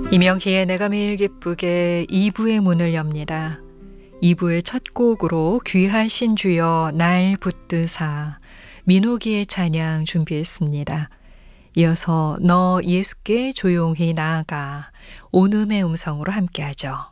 이명희의 내가 매일 기쁘게 2부의 문을 엽니다. 2부의 첫 곡으로 귀하신 주여 날 붙드사 민호기의 찬양 준비했습니다. 이어서 너 예수께 조용히 나아가 온음의 음성으로 함께하죠.